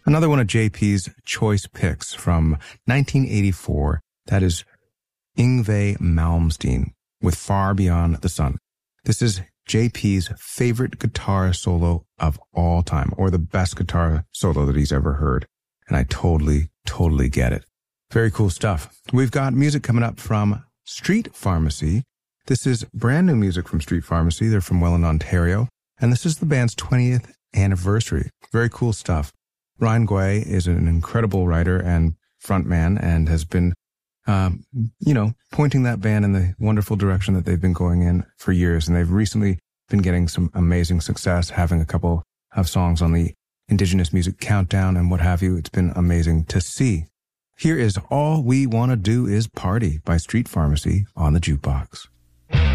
Another one of JP's choice picks from 1984. That is Yngwie Malmsteen with Far Beyond the Sun. This is JP's favorite guitar solo of all time, or the best guitar solo that he's ever heard. And I totally get it. Very cool stuff. We've got music coming up from Street Pharmacy. This is brand new music from Street Pharmacy. They're from Welland, Ontario. And this is the band's 20th anniversary. Very cool stuff. Ryan Gui is an incredible writer and frontman and has been, pointing that band in the wonderful direction that they've been going in for years. And they've recently been getting some amazing success, having a couple of songs on the Indigenous Music Countdown and what have you. It's been amazing to see. Here is All We Want to Do Is Party by Street Pharmacy on the Jukebox.